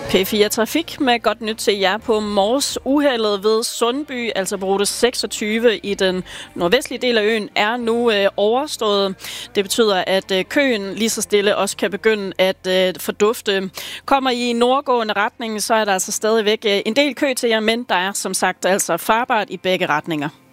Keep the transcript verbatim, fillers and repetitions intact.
P fire Trafik med godt nyt til jer på Mors. Uheldet ved Sundby, altså på rute seksogtyve i den nordvestlige del af øen, er nu øh, overstået. Det betyder, at øh, køen lige så stille også kan begynde at øh, fordufte. Kommer I i nordgående retning, så er der altså stadigvæk øh, en del kø til jer, men der er som sagt altså farbart i begge retninger.